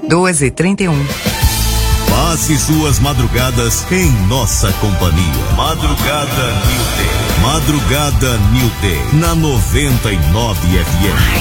12h31. Passe suas madrugadas em nossa companhia. Madrugada New Day. Madrugada New Day. Na 99 FM.